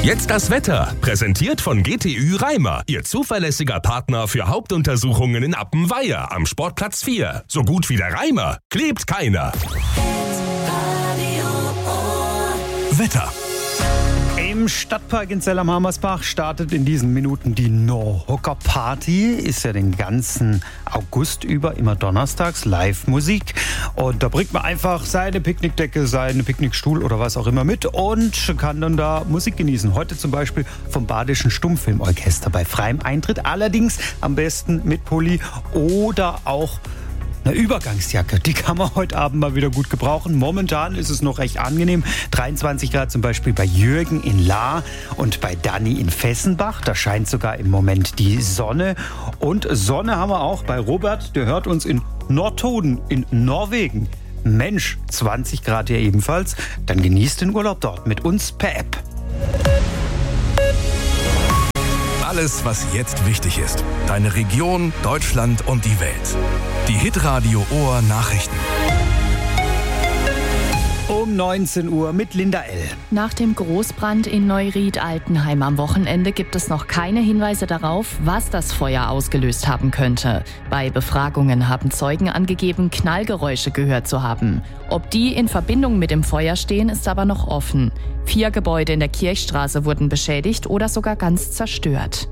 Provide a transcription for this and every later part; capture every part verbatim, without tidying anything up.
Jetzt das Wetter, präsentiert von G T Ü Reimer, Ihr zuverlässiger Partner für Hauptuntersuchungen in Appenweier am Sportplatz vier. So gut wie der Reimer klebt keiner. Wetter. Im Stadtpark in Zell am Hammersbach startet in diesen Minuten die No-Hocker-Party. Ist ja den ganzen August über immer donnerstags Live-Musik. Und da bringt man einfach seine Picknickdecke, seinen Picknickstuhl oder was auch immer mit und kann dann da Musik genießen. Heute zum Beispiel vom Badischen Stummfilmorchester bei freiem Eintritt. Allerdings am besten mit Pulli oder auch eine Übergangsjacke, die kann man heute Abend mal wieder gut gebrauchen. Momentan ist es noch recht angenehm. dreiundzwanzig Grad zum Beispiel bei Jürgen in Lahr und bei Danny in Fessenbach. Da scheint sogar im Moment die Sonne. Und Sonne haben wir auch bei Robert, der hört uns in Nordtoden in Norwegen. Mensch, zwanzig Grad hier ebenfalls. Dann genießt den Urlaub dort mit uns per App. Alles, was jetzt wichtig ist. Deine Region, Deutschland und die Welt. Die Hitradio Ohr Nachrichten. Um neunzehn Uhr mit Linda L. Nach dem Großbrand in Neuried-Altenheim am Wochenende gibt es noch keine Hinweise darauf, was das Feuer ausgelöst haben könnte. Bei Befragungen haben Zeugen angegeben, Knallgeräusche gehört zu haben. Ob die in Verbindung mit dem Feuer stehen, ist aber noch offen. Vier Gebäude in der Kirchstraße wurden beschädigt oder sogar ganz zerstört.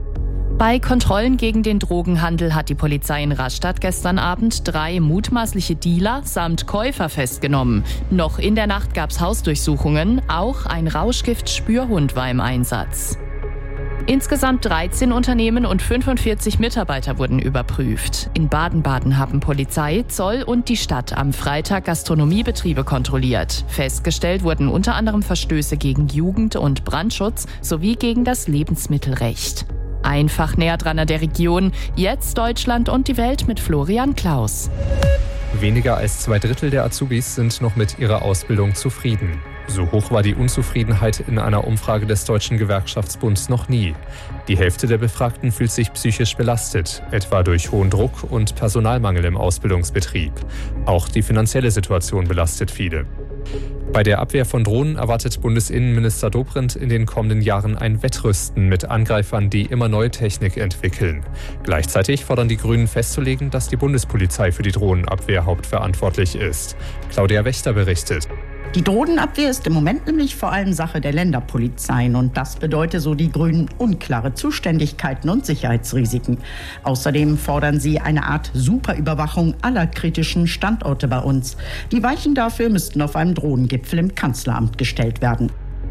Bei Kontrollen gegen den Drogenhandel hat die Polizei in Rastatt gestern Abend drei mutmaßliche Dealer samt Käufer festgenommen. Noch in der Nacht gab es Hausdurchsuchungen, auch ein Rauschgift-Spürhund war im Einsatz. Insgesamt dreizehn Unternehmen und fünfundvierzig Mitarbeiter wurden überprüft. In Baden-Baden haben Polizei, Zoll und die Stadt am Freitag Gastronomiebetriebe kontrolliert. Festgestellt wurden unter anderem Verstöße gegen Jugend- und Brandschutz sowie gegen das Lebensmittelrecht. Einfach näher dran an der Region. Jetzt Deutschland und die Welt mit Florian Klaus. Weniger als zwei Drittel der Azubis sind noch mit ihrer Ausbildung zufrieden. So hoch war die Unzufriedenheit in einer Umfrage des Deutschen Gewerkschaftsbunds noch nie. Die Hälfte der Befragten fühlt sich psychisch belastet, etwa durch hohen Druck und Personalmangel im Ausbildungsbetrieb. Auch die finanzielle Situation belastet viele. Bei der Abwehr von Drohnen erwartet Bundesinnenminister Dobrindt in den kommenden Jahren ein Wettrüsten mit Angreifern, die immer neue Technik entwickeln. Gleichzeitig fordern die Grünen festzulegen, dass die Bundespolizei für die Drohnenabwehr hauptverantwortlich ist. Claudia Wächter berichtet. Die Drohnenabwehr ist im Moment nämlich vor allem Sache der Länderpolizeien und das bedeutet, so die Grünen, unklare Zuständigkeiten und Sicherheitsrisiken. Außerdem fordern sie eine Art Superüberwachung aller kritischen Standorte bei uns. Die Weichen dafür müssten auf einem Drohnengipfel im Kanzleramt gestellt werden.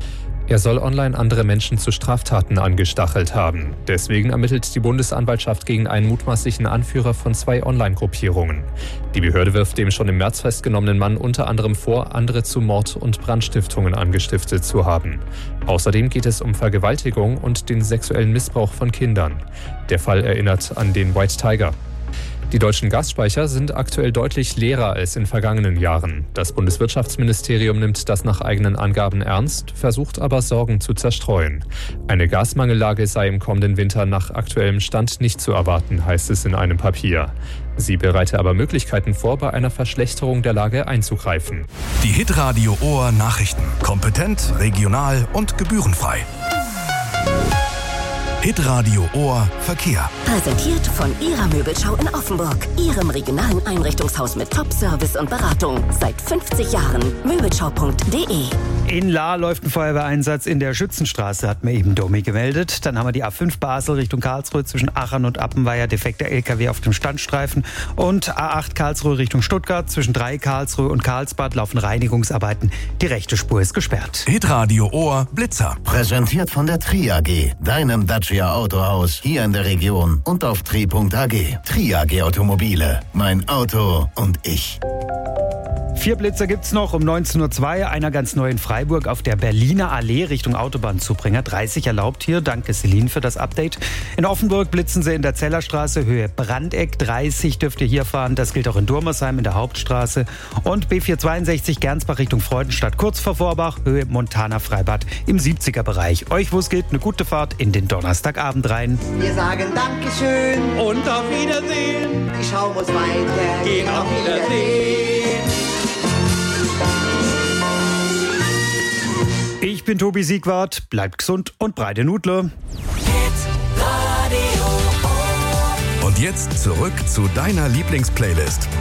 Er soll online andere Menschen zu Straftaten angestachelt haben. Deswegen ermittelt die Bundesanwaltschaft gegen einen mutmaßlichen Anführer von zwei Online-Gruppierungen. Die Behörde wirft dem schon im März festgenommenen Mann unter anderem vor, andere zu Mord- und Brandstiftungen angestiftet zu haben. Außerdem geht es um Vergewaltigung und den sexuellen Missbrauch von Kindern. Der Fall erinnert an den White Tiger. Die deutschen Gasspeicher sind aktuell deutlich leerer als in vergangenen Jahren. Das Bundeswirtschaftsministerium nimmt das nach eigenen Angaben ernst, versucht aber Sorgen zu zerstreuen. Eine Gasmangellage sei im kommenden Winter nach aktuellem Stand nicht zu erwarten, heißt es in einem Papier. Sie bereite aber Möglichkeiten vor, bei einer Verschlechterung der Lage einzugreifen. Die Hitradio Ohr Nachrichten. Kompetent, regional und gebührenfrei. Hitradio Ohr Verkehr. Präsentiert von Ihrer Möbelschau in Offenburg. Ihrem regionalen Einrichtungshaus mit Top-Service und Beratung. Seit fünfzig Jahren. Möbelschau punkt de. In Lahr läuft ein Feuerwehreinsatz in der Schützenstraße, hat mir eben Domi gemeldet. Dann haben wir die A fünf Basel Richtung Karlsruhe zwischen Aachen und Appenweier, defekter L K W auf dem Standstreifen. Und A acht Karlsruhe Richtung Stuttgart zwischen drei Karlsruhe und Karlsbad laufen Reinigungsarbeiten. Die rechte Spur ist gesperrt. Hitradio Ohr Blitzer. Präsentiert von der Tri A G, deinem Dacia Autohaus hier in der Region und auf tri punkt a g. Tri A G Automobile, mein Auto und ich. Vier Blitzer gibt's noch um neunzehn Uhr zwei. Einer ganz neu in Freiburg auf der Berliner Allee Richtung Autobahnzubringer. dreißig erlaubt hier. Danke Celine für das Update. In Offenburg blitzen sie in der Zellerstraße Höhe Brandeck. dreißig dürft ihr hier fahren. Das gilt auch in Durmersheim in der Hauptstraße. Und B vierhundertzweiundsechzig Gernsbach Richtung Freudenstadt. Kurz vor Vorbach Höhe Montana Freibad im siebziger Bereich. Euch, wo es geht, eine gute Fahrt in den Donnerstagabend rein. Wir sagen Dankeschön und auf Wiedersehen. Die Schau muss weiter. Gehen auf Wiedersehen. Ich Ich bin Tobi Siegwart. Bleibt gesund und breite Nudle. Und jetzt zurück zu deiner Lieblingsplaylist.